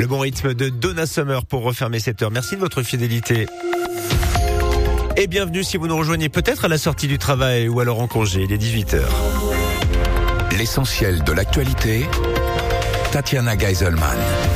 Le bon rythme de Donna Summer pour refermer cette heure. Merci de votre fidélité. Et bienvenue si vous nous rejoignez peut-être à la sortie du travail ou alors en congé, il est 18h. L'essentiel de l'actualité, Tatiana Geiselman.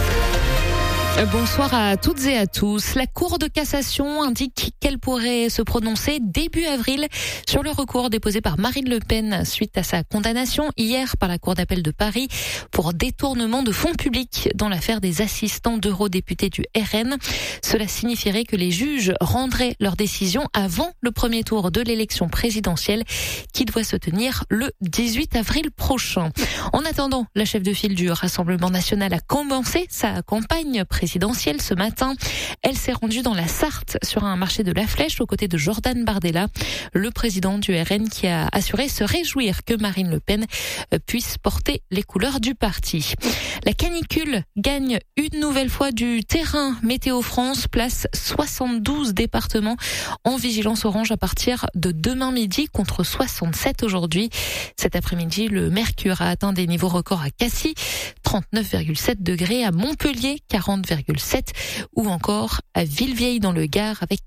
Bonsoir à toutes et à tous. La Cour de cassation indique qu'elle pourrait se prononcer début avril sur le recours déposé par Marine Le Pen suite à sa condamnation hier par la Cour d'appel de Paris pour détournement de fonds publics dans l'affaire des assistants d'eurodéputés du RN. Cela signifierait que les juges rendraient leur décision avant le premier tour de l'élection présidentielle qui doit se tenir le 18 avril prochain. En attendant, la chef de file du Rassemblement national a commencé sa campagne présidentielle ce matin. Elle s'est rendue dans la Sarthe sur un marché de la Flèche aux côtés de Jordan Bardella, le président du RN qui a assuré se réjouir que Marine Le Pen puisse porter les couleurs du parti. La canicule gagne une nouvelle fois du terrain. Météo France place 72 départements en vigilance orange à partir de demain midi contre 67 aujourd'hui. Cet après-midi, le mercure a atteint des niveaux records à Cassis, 39,7 degrés, à Montpellier, 40,7 ou encore à Villevieille dans le Gard avec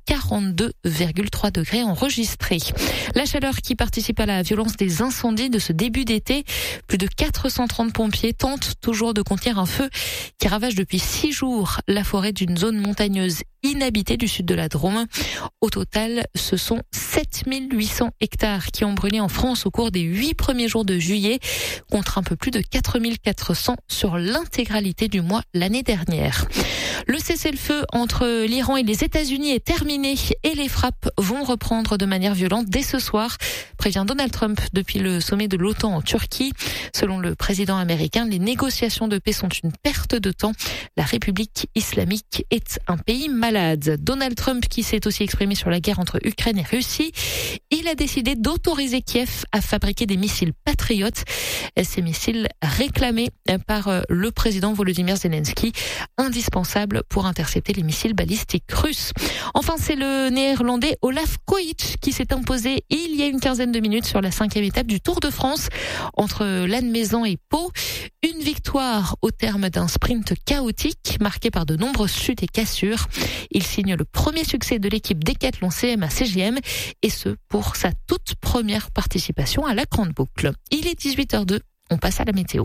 42,3 degrés enregistrés. La chaleur qui participe à la violence des incendies de ce début d'été. Plus de 430 pompiers tentent toujours de contenir un feu qui ravage depuis 6 jours la forêt d'une zone montagneuse inhabitée du sud de la Drôme. Au total, ce sont 7800 hectares qui ont brûlé en France au cours des 8 premiers jours de juillet, contre un peu plus de 4400 sur l'intégralité du mois l'année dernière. Le cessez-le-feu entre l'Iran et les États-Unis est terminé et les frappes vont reprendre de manière violente dès ce soir, prévient Donald Trump depuis le sommet de l'OTAN en Turquie. Selon le président américain, les négociations de paix sont une perte de temps. La République islamique est un pays malade. Donald Trump qui s'est aussi exprimé sur la guerre entre Ukraine et Russie, il a décidé d'autoriser Kiev à fabriquer des missiles patriotes. Ces missiles réclamés par le président Volodymyr Zelensky, indispensables pour intercepter les missiles balistiques russes. Enfin, c'est le néerlandais Olaf Koić qui s'est imposé il y a une quinzaine de minutes sur la 5e étape du Tour de France entre Lannemezan et Pau. Une victoire au terme d'un sprint chaotique marqué par de nombreuses chutes et cassures. Il signe le premier succès de l'équipe Decathlon CMA-CGM et ce pour sa toute première participation à la Grande Boucle. Il est 18h02, on passe à la météo.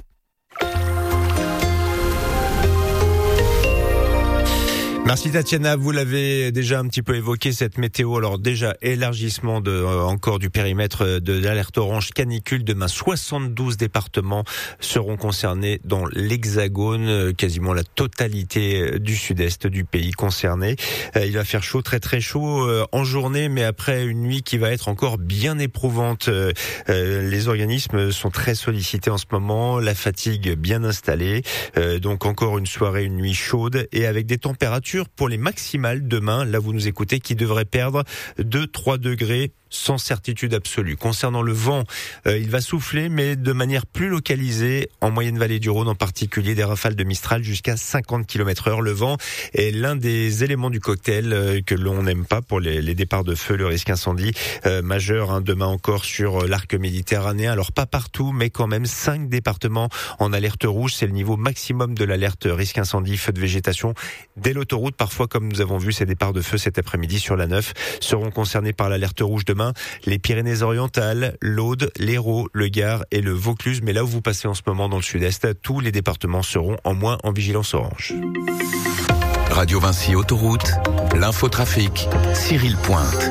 Merci Tatiana, vous l'avez déjà un petit peu évoqué cette météo. Alors déjà élargissement encore du périmètre de l'alerte orange canicule. Demain 72 départements seront concernés dans l'Hexagone, quasiment la totalité du sud-est du pays concerné. Il va faire chaud, très très chaud en journée, mais après une nuit qui va être encore bien éprouvante. Les organismes sont très sollicités en ce moment, la fatigue bien installée, donc encore une soirée, une nuit chaude et avec des températures pour les maximales demain, là vous nous écoutez, qui devraient perdre 2-3 degrés sans certitude absolue. Concernant le vent, il va souffler, mais de manière plus localisée, en moyenne vallée du Rhône en particulier, des rafales de Mistral jusqu'à 50 km/h. Le vent est l'un des éléments du cocktail que l'on n'aime pas pour les départs de feu, le risque incendie majeur demain encore sur l'arc méditerranéen. Alors pas partout, mais quand même 5 départements en alerte rouge. C'est le niveau maximum de l'alerte risque incendie, feu de végétation. Dès l'autoroute, parfois comme nous avons vu, ces départs de feu cet après-midi sur la 9 seront concernés par l'alerte rouge demain. Les Pyrénées-Orientales, l'Aude, l'Hérault, le Gard et le Vaucluse. Mais là où vous passez en ce moment dans le sud-est, tous les départements seront en moins en vigilance orange. Radio Vinci Autoroute, l'infotrafic, Cyril Pointe.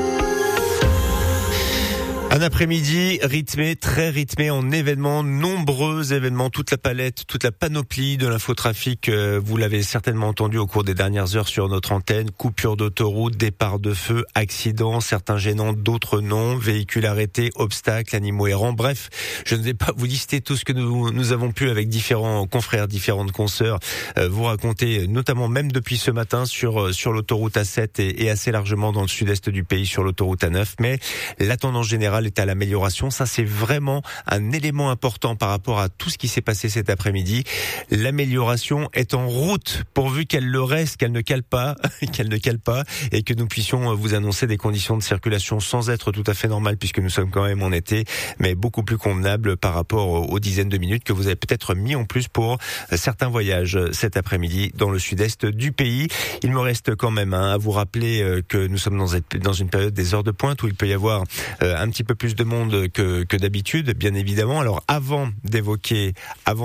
Un après-midi rythmé, très rythmé en événements, nombreux événements, toute la palette, toute la panoplie de l'infotrafic. Vous l'avez certainement entendu au cours des dernières heures sur notre antenne. Coupure d'autoroute, départ de feu, accidents, certains gênants, d'autres non, véhicules arrêtés, obstacles, animaux errants. Bref, je ne vais pas vous lister tout ce que nous avons pu avec différents confrères, différentes consoeurs, vous raconter, notamment même depuis ce matin sur l'autoroute A7 et assez largement dans le sud-est du pays sur l'autoroute A9. Mais la tendance générale général est à l'amélioration. Ça, c'est vraiment un élément important par rapport à tout ce qui s'est passé cet après-midi. L'amélioration est en route, pourvu qu'elle le reste, qu'elle ne cale pas, et que nous puissions vous annoncer des conditions de circulation sans être tout à fait normales, puisque nous sommes quand même en été, mais beaucoup plus convenables par rapport aux dizaines de minutes que vous avez peut-être mis en plus pour certains voyages cet après-midi dans le sud-est du pays. Il me reste quand même à vous rappeler que nous sommes dans une période des heures de pointe où il peut y avoir un petit peu plus de monde que d'habitude, bien évidemment. Alors avant d'évoquer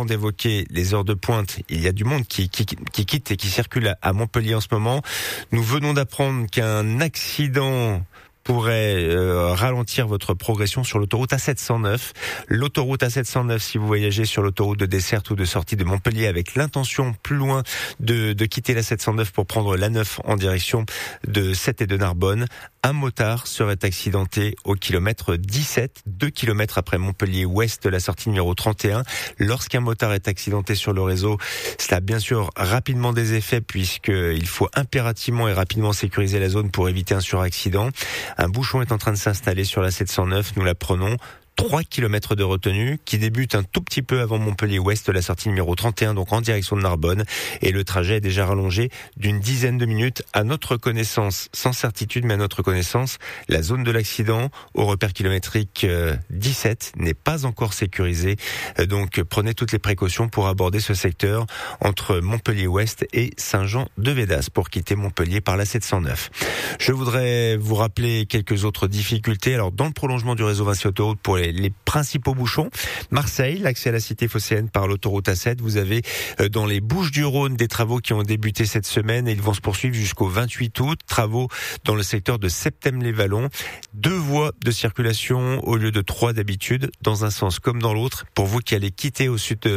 les heures de pointe, il y a du monde qui quitte et qui circule à Montpellier en ce moment. Nous venons d'apprendre qu'un accident pourrait ralentir votre progression sur l'autoroute A709. L'autoroute A709, si vous voyagez sur l'autoroute de desserte ou de sortie de Montpellier avec l'intention plus loin de quitter la 709 pour prendre la 9 en direction de Sète et de Narbonne, un motard serait accidenté au kilomètre 17, 2 kilomètres après Montpellier-Ouest, la sortie numéro 31. Lorsqu'un motard est accidenté sur le réseau, cela a bien sûr rapidement des effets puisqu'il faut impérativement et rapidement sécuriser la zone pour éviter un suraccident. Un bouchon est en train de s'installer sur la 709, nous l'apprenons. 3 kilomètres de retenue qui débute un tout petit peu avant Montpellier-Ouest, la sortie numéro 31, donc en direction de Narbonne. Et le trajet est déjà rallongé d'une dizaine de minutes. À notre connaissance, sans certitude, mais à notre connaissance, la zone de l'accident au repère kilométrique 17 n'est pas encore sécurisée. Donc prenez toutes les précautions pour aborder ce secteur entre Montpellier-Ouest et Saint-Jean-de-Védas pour quitter Montpellier par la 709. Je voudrais vous rappeler quelques autres difficultés. Alors dans le prolongement du réseau Vinci Autoroute pour les principaux bouchons, Marseille, l'accès à la cité phocéenne par l'autoroute A7, vous avez dans les Bouches-du-Rhône des travaux qui ont débuté cette semaine et ils vont se poursuivre jusqu'au 28 août, travaux dans le secteur de Septème-les-Vallons, 2 voies de circulation au lieu de 3 d'habitude, dans un sens comme dans l'autre, pour vous qui allez quitter au sud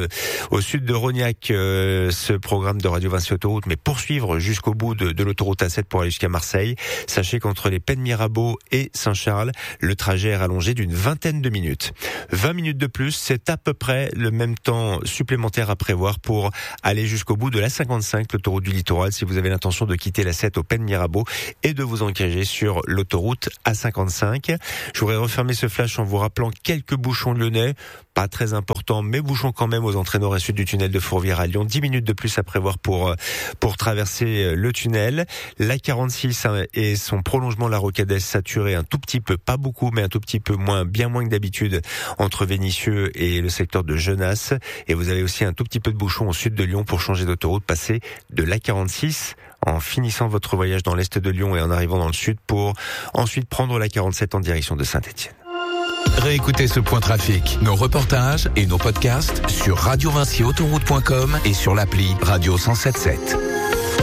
de Rognac ce programme de Radio Vinci Autoroute, mais poursuivre jusqu'au bout de l'autoroute A7 pour aller jusqu'à Marseille. Sachez qu'entre les Pennes Mirabeau et Saint-Charles, le trajet est rallongé d'une vingtaine de minutes. 20 minutes de plus, c'est à peu près le même temps supplémentaire à prévoir pour aller jusqu'au bout de la 55, l'autoroute du littoral, si vous avez l'intention de quitter la 7 au Pennes Mirabeau et de vous engager sur l'autoroute A55. Je voudrais refermer ce flash en vous rappelant quelques bouchons lyonnais, pas très importants, mais bouchons quand même aux entrées nord et sud du tunnel de Fourvière à Lyon. 10 minutes de plus à prévoir pour traverser le tunnel. La 46 et son prolongement la Rocadès saturé un tout petit peu, pas beaucoup, mais un tout petit peu moins, bien moins que d'habitude, entre Vénissieux et le secteur de Genasse. Et vous avez aussi un tout petit peu de bouchon au sud de Lyon pour changer d'autoroute, passer de la 46 en finissant votre voyage dans l'est de Lyon et en arrivant dans le sud pour ensuite prendre la 47 en direction de Saint-Étienne. Réécoutez ce point trafic, nos reportages et nos podcasts sur radiovinciautoroute.com et sur l'appli Radio 107.7.